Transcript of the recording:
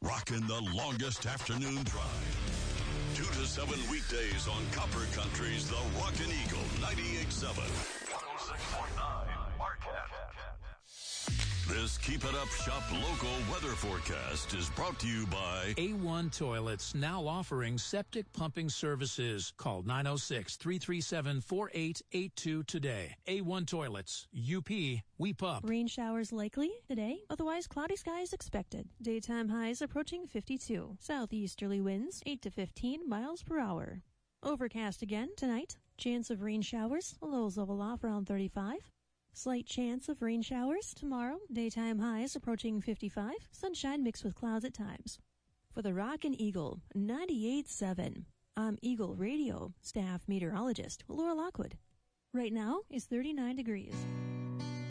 rocking the longest afternoon drive. 2 to 7 weekdays on Copper Country's The Rockin' Eagle 98.7. 106.9 Marquette. This Keep It Up Shop local weather forecast is brought to you by A1 Toilets, now offering septic pumping services. Call 906-337-4882 today. A1 Toilets, UP, we pump. Rain showers likely today, otherwise cloudy skies expected. Daytime highs approaching 52. Southeasterly winds 8 to 15 miles per hour. Overcast again tonight. Chance of rain showers, lows level off around 35. Slight chance of rain showers tomorrow. Daytime highs approaching 55. Sunshine mixed with clouds at times. For the Rockin' Eagle 98.7, I'm Eagle Radio staff meteorologist Laura Lockwood. Right now is 39 degrees.